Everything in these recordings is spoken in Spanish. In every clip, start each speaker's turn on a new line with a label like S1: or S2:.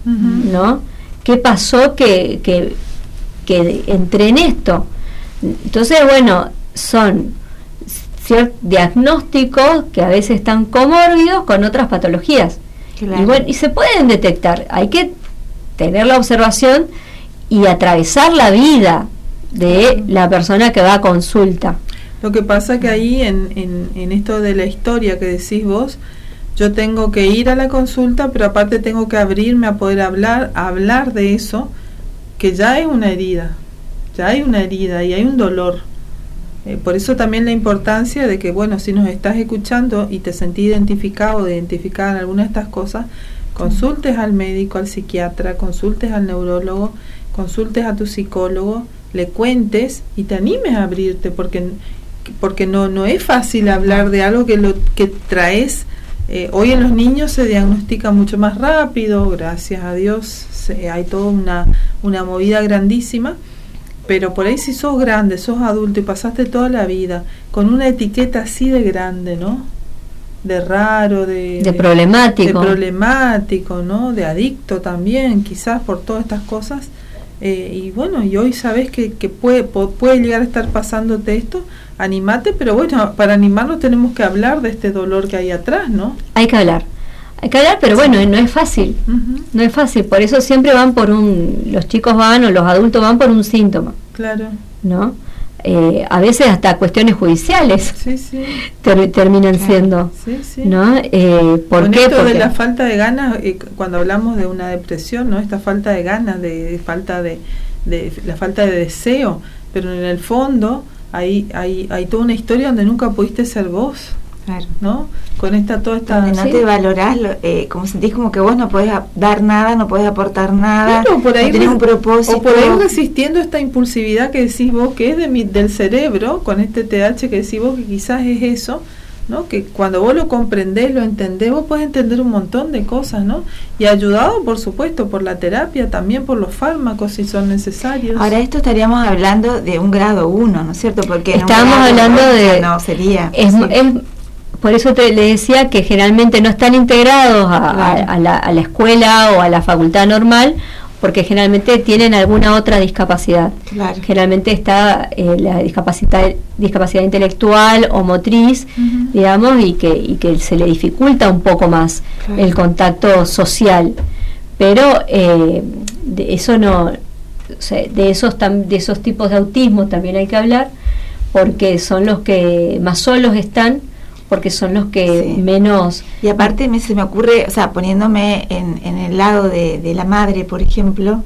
S1: ¿no? ¿Qué pasó que entré en esto? Entonces, bueno, son ciertos diagnósticos que a veces están comórbidos con otras patologías. Claro. Y bueno, y se pueden detectar. Hay que tener la observación y atravesar la vida de la persona que va a consulta.
S2: Lo que pasa que ahí en esto de la historia que decís vos, yo tengo que ir a la consulta, pero aparte tengo que abrirme a poder hablar de eso, que ya es una herida, ya hay una herida y hay un dolor. Por eso también la importancia de que, bueno, si nos estás escuchando y te sentís identificado o identificada en alguna de estas cosas, consultes al médico, al psiquiatra, consultes al neurólogo, consultes a tu psicólogo, le cuentes y te animes a abrirte, porque no es fácil hablar de algo que traes. Hoy en los niños se diagnostica mucho más rápido, gracias a Dios, hay toda una movida grandísima, pero por ahí si sos grande, sos adulto y pasaste toda la vida con una etiqueta así de grande, ¿no? De raro, de problemático, ¿no? De adicto también, quizás por todas estas cosas. Y bueno, y hoy sabes que puede llegar a estar pasándote esto, animate, pero bueno, para animarnos tenemos que hablar de este dolor que hay atrás, ¿no? Hay que hablar, pero bueno, no es fácil, no es fácil, por eso siempre los chicos van o los adultos van por un síntoma. Claro. ¿No? A veces hasta cuestiones judiciales terminan siendo, ¿no? ¿Por qué? Esto de la falta de ganas, cuando hablamos de una depresión, ¿no? Esta falta de ganas, de la falta de deseo, pero en el fondo hay toda una historia donde nunca pudiste ser vos. Claro. ¿No? Con toda esta
S3: donde no te valorás, como sentís como que vos no podés dar nada, no podés aportar nada, claro, por ahí no tenés un propósito.
S2: O por ahí resistiendo esta impulsividad que decís vos, que es del cerebro, con este TH que decís vos, que quizás es eso, ¿no? Que cuando vos lo comprendés, lo entendés, vos podés entender un montón de cosas, ¿no? Y ayudado, por supuesto, por la terapia, también por los fármacos, si son necesarios.
S3: Ahora, esto estaríamos hablando de un grado 1, ¿no es cierto? Porque
S1: estamos hablando de...
S3: No, sería...
S1: Por eso le decía que generalmente no están integrados a la escuela o a la facultad normal, porque generalmente tienen alguna otra discapacidad. Claro. Generalmente está la discapacidad intelectual o motriz, digamos, y que se le dificulta un poco más el contacto social. Pero de eso no, o sea, de esos tipos de autismo también hay que hablar, porque son los que más solos están, porque son los que menos...
S3: Y aparte se me ocurre, o sea, poniéndome en el lado de la madre, por ejemplo,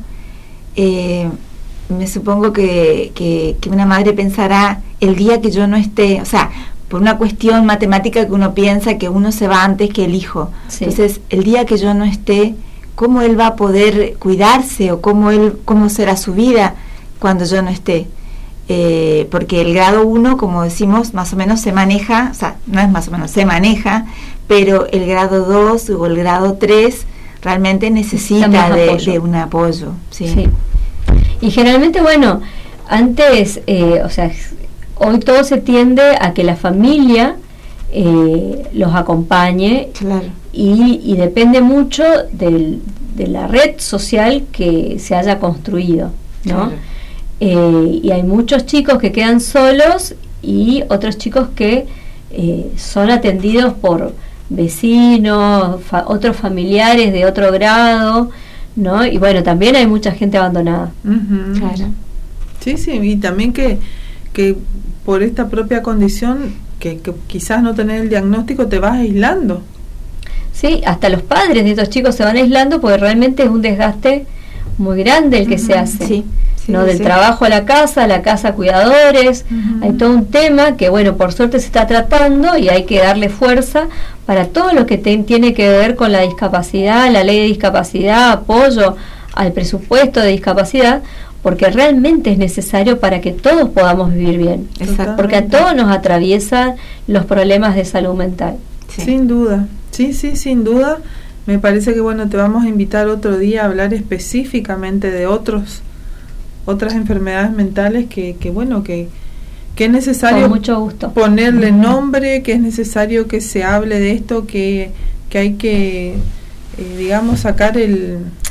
S3: me supongo que una madre pensará el día que yo no esté, o sea, por una cuestión matemática que uno piensa que uno se va antes que el hijo. Sí. Entonces, el día que yo no esté, ¿cómo él va a poder cuidarse o cómo será su vida cuando yo no esté? Porque el grado 1, como decimos, más o menos se maneja, o sea, no es más o menos, se maneja, pero el grado 2 o el grado 3 realmente necesita de un apoyo. Sí.
S1: Y generalmente, bueno, antes, o sea, hoy todo se tiende a que la familia los acompañe. Claro. Y depende mucho de la red social que se haya construido, ¿no? Claro. Y hay muchos chicos que quedan solos y otros chicos que son atendidos por vecinos, otros familiares de otro grado, ¿no? Y bueno, también hay mucha gente abandonada. Claro. Sí, y también que por esta propia condición, que quizás no tener el diagnóstico, te vas aislando. Sí, hasta los padres de estos chicos se van aislando porque realmente es un desgaste muy grande el que se hace. Sí. ¿No? Del trabajo a la casa cuidadores, hay todo un tema que, bueno, por suerte se está tratando y hay que darle fuerza para todo lo que tiene que ver con la discapacidad, la ley de discapacidad, apoyo al presupuesto de discapacidad, porque realmente es necesario para que todos podamos vivir bien. Exacto. Porque a todos nos atraviesan los problemas de salud mental.
S2: Sí. Sin duda, sí, sin duda. Me parece que, bueno, te vamos a invitar otro día a hablar específicamente de otras enfermedades mentales que es necesario, con mucho gusto, ponerle nombre, que es necesario que se hable de esto, que hay que digamos sacar